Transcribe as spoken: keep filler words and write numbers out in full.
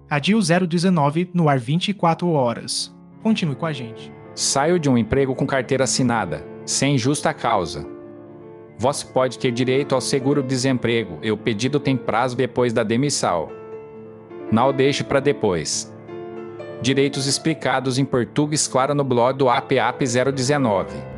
Adil zero dezenove no ar vinte e quatro horas. Continue com a gente. Saio de um emprego com carteira assinada, sem justa causa. Você pode ter direito ao seguro-desemprego e o pedido tem prazo depois da demissão. Não deixe para depois. Direitos explicados em português claro no blog do A P A P zero dezenove.